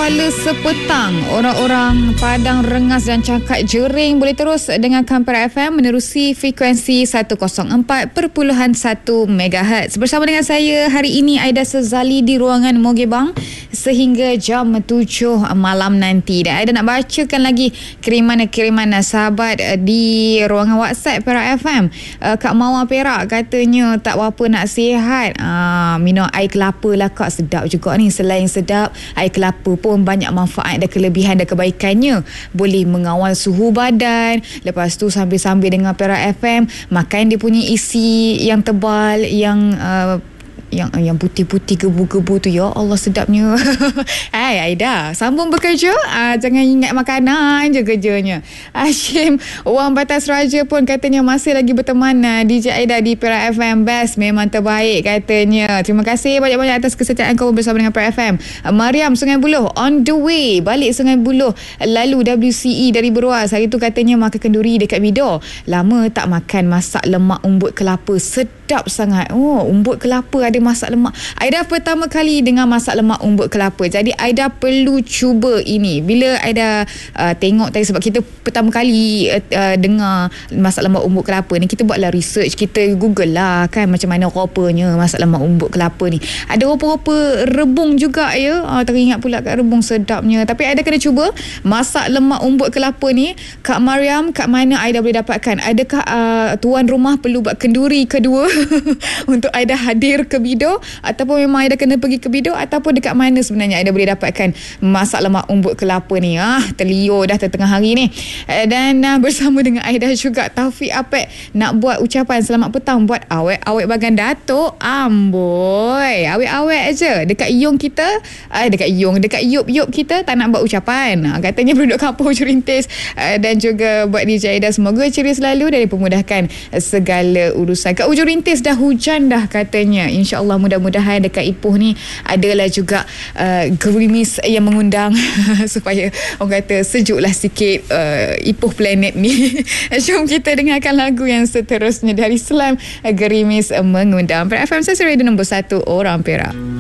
Kuala Sepetang. Orang-orang Padang Rengas dan Cakap Jering boleh terus dengarkan Perak FM menerusi frekuensi 104.1 MHz. Bersama dengan saya hari ini Aida Sezali di ruangan Mogebang sehingga jam 7 malam nanti. Dan Aida nak bacakan lagi kiriman sahabat di ruangan WhatsApp Perak FM. Kak Mawar Perak katanya tak apa nak sihat. Minum air kelapa lah Kak, sedap juga ni. Selain sedap, air kelapa pun banyak manfaat dan kelebihan dan kebaikannya. Boleh mengawal suhu badan. Lepas tu sambil-sambil dengan Perak FM, makan dia punya isi yang tebal, yang putih-putih gebu-gebu tu, ya Allah sedapnya. Hai Aida, sambung bekerja, jangan ingat makanan je kerjanya. Hashim Wang Batas Raja pun katanya masih lagi berteman DJ Aida di Perak FM, best, memang terbaik katanya. Terima kasih banyak-banyak atas kesetiaan kau bersama dengan Perak FM. Mariam Sungai Buloh on the way balik Sungai Buloh, lalu WCE dari Beruas. Hari tu katanya makan kenduri dekat Mido. Lama tak makan masak lemak umbut kelapa, sedap sangat. Oh, umbut kelapa ada masak lemak. Aida pertama kali dengar masak lemak umbut kelapa. Jadi Aida perlu cuba ini. Bila Aida tengok tadi, sebab kita pertama kali dengar masak lemak umbut kelapa ni, kita buatlah research, kita google lah kan macam mana rupanya masak lemak umbut kelapa ni. Ada rupa-rupa rebung juga ya. Teringat pula kat rebung, sedapnya. Tapi Aida kena cuba masak lemak umbut kelapa ni. Kak Mariam, kat mana Aida boleh dapatkan? Adakah tuan rumah perlu buat kenduri kedua untuk Aida hadir ke Bido, ataupun memang Aida kena pergi ke Bido, ataupun dekat mana sebenarnya Aida boleh dapatkan masak lemak umbut kelapa ni? Terliur dah tengah hari ni. Dan bersama dengan Aida juga Taufik Apek nak buat ucapan selamat petang buat awet-awet bagan Datuk. Amboi, awet-awet aja dekat Yong kita, dekat Yup kita tak nak buat ucapan. Katanya penduduk kampung Hujung Rintis dan juga buat DJ Aida semoga ceria selalu dan dipermudahkan segala urusan. Kat Hujung Rintis dah hujan dah katanya. InsyaAllah mudah-mudahan dekat Ipoh ni adalah juga gerimis yang mengundang supaya orang kata sejuklah sikit Ipoh planet ni. Jom kita dengarkan lagu yang seterusnya dari Slam, Gerimis Mengundang. Perak FM, saya radio nombor 1 orang Perak.